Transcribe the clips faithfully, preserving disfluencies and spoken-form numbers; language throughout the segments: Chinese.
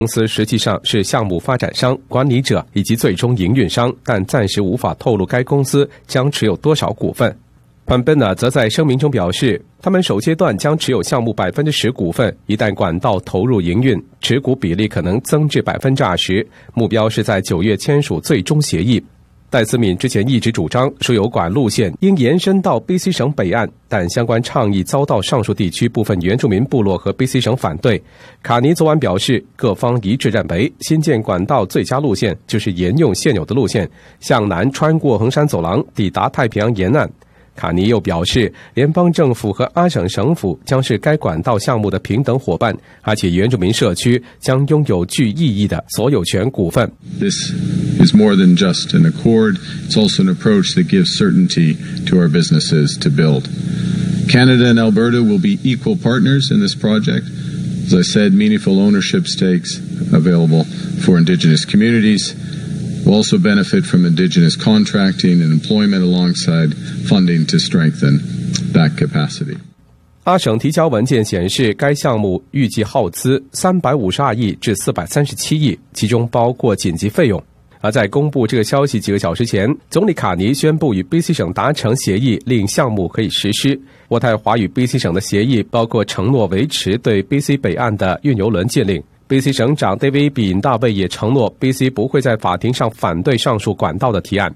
公司实际上是项目发展商、管理者以及最终营运商，但暂时无法透露该公司将持有多少股份。Pembina 则在声明中表示，他们首阶段将持有项目 百分之十 股份，一旦管道投入营运，持股比例可能增至 百分之二十， 目标是在九月签署最终协议。戴思敏之前一直主张输油管路线应延伸到 B C 省北岸，但相关倡议遭到上述地区部分原住民部落和 B C 省反对。卡尼昨晚表示，各方一致认为新建管道最佳路线就是沿用现有的路线，向南穿过横山走廊，抵达太平洋沿岸。卡尼又表示，联邦政府和阿省省府将是该管道项目的平等伙伴，而且原住民社区将拥有具意义的所有权股份。 This is more than just an accord. It's also an approach that gives certainty to our businesses to build. Canada and Alberta will be equal partners in this project. As I said, meaningful ownership stakes available for Indigenous communities.Will also benefit from Indigenous contracting and employment alongside funding to strengthen that capacity. 阿省提交文件显示，该项目预计耗资三百五十二亿至四百三十七亿，其中包括紧急费用。而在公布这个消息几个小时前，总理卡尼宣布与 B C 省达成协议，令项目可以实施。渥太华与 B C 省的协议包括承诺维持对 B C 北岸的运油轮禁令。B C 省长 David 比尹大卫也承诺 B C 不会在法庭上反对上述管道的提案。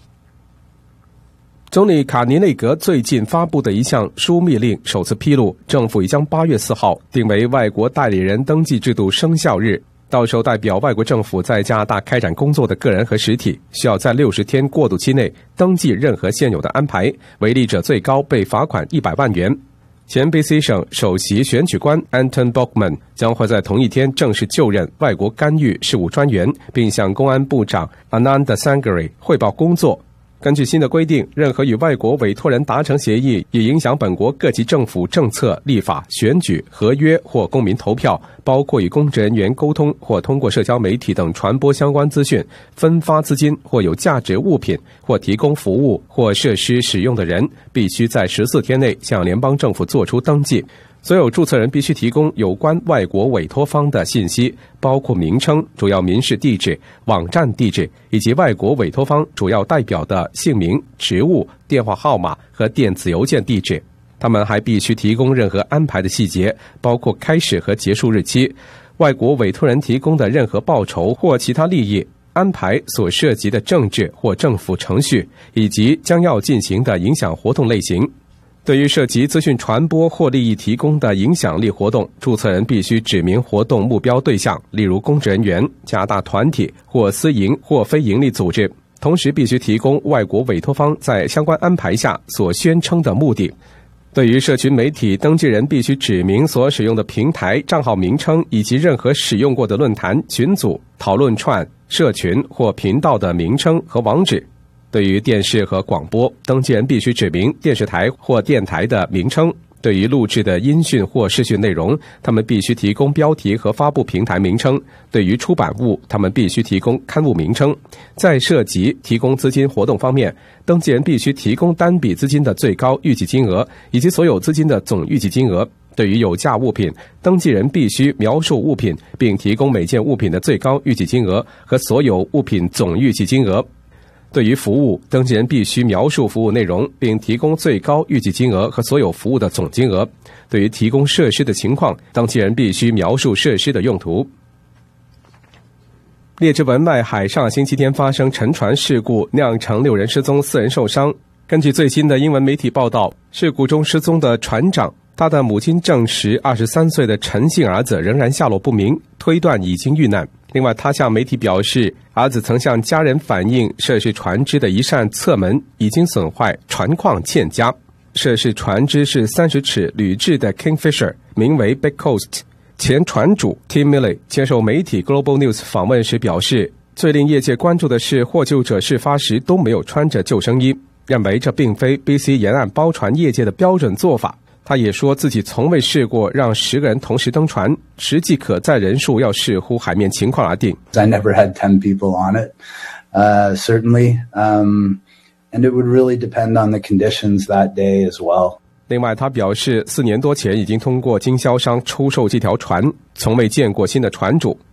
总理卡尼内阁最近发布的一项枢密令首次披露，政府已将八月四号定为外国代理人登记制度生效日，到时候代表外国政府在加拿大开展工作的个人和实体需要在六十天过渡期内登记任何现有的安排，违例者最高被罚款一百万元。前 B C 省首席选举官 Anton Bachman 将会在同一天正式就任外国干预事务专员，并向公安部长 Anand Sangari 汇报工作。根据新的规定，任何与外国委托人达成协议，以影响本国各级政府政策、立法、选举、合约或公民投票，包括与公职人员沟通或通过社交媒体等传播相关资讯、分发资金或有价值物品或提供服务或设施使用的人，必须在十四天内向联邦政府作出登记。所有注册人必须提供有关外国委托方的信息，包括名称、主要民事地址、网站地址，以及外国委托方主要代表的姓名、职务、电话号码和电子邮件地址。他们还必须提供任何安排的细节，包括开始和结束日期、外国委托人提供的任何报酬或其他利益、安排所涉及的政治或政府程序，以及将要进行的影响活动类型。对于涉及资讯传播或利益提供的影响力活动，注册人必须指明活动目标对象，例如公职人员、加拿大团体或私营或非营利组织，同时必须提供外国委托方在相关安排下所宣称的目的。对于社群媒体，登记人必须指明所使用的平台、账号名称以及任何使用过的论坛、群组、讨论串、社群或频道的名称和网址。对于电视和广播，登记人必须指明电视台或电台的名称。对于录制的音讯或视讯内容，他们必须提供标题和发布平台名称。对于出版物，他们必须提供刊物名称。在涉及提供资金活动方面，登记人必须提供单笔资金的最高预计金额，以及所有资金的总预计金额。对于有价物品，登记人必须描述物品，并提供每件物品的最高预计金额和所有物品总预计金额。对于服务，登记人必须描述服务内容，并提供最高预计金额和所有服务的总金额。对于提供设施的情况，登记人必须描述设施的用途。列支文外海上星期天发生沉船事故，酿成六人失踪，四人受伤。根据最新的英文媒体报道，事故中失踪的船长，他的母亲证实二十三岁的陈姓儿子仍然下落不明，推断已经遇难。另外，他向媒体表示，儿子曾向家人反映涉事船只的一扇侧门已经损坏，船况欠佳。涉事船只是三十尺铝制的 Kingfisher， 名为 Big Coast。前船主 Tim Milley 接受媒体 Global News 访问时表示，最令业界关注的是获救者事发时都没有穿着救生衣，认为这并非 B C 沿岸包船业界的标准做法。他也说自己从未试过让十个人同时登船，实际可载人数要视乎海面情况而定。 I never had ten people on it, uh, certainly, um, and it would really depend on the conditions that day as well. 另外，他表示，四年多前已经通过经销商出售这条船，从未见过新的船主。